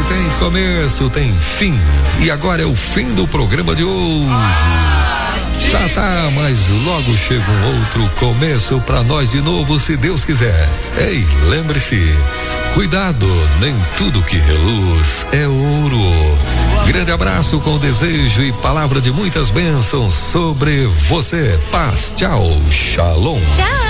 tem começo, tem fim. E agora é o fim do programa de hoje. Tá, mas logo chega um outro começo pra nós de novo, se Deus quiser. Ei, lembre-se, cuidado, nem tudo que reluz é ouro. Grande abraço com desejo e palavra de muitas bênçãos sobre você. Paz, tchau, shalom. Tchau.